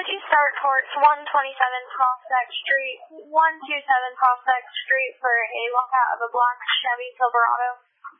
you start towards 127 Prospect Street for a lockout of a black Chevy Silverado.